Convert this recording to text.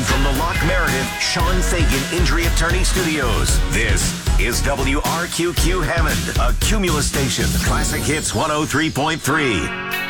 from the Lock Meredith Sean Fagan Injury Attorney Studios, this is WRQQ Hammond, a Cumulus station. Classic Hits 103.3.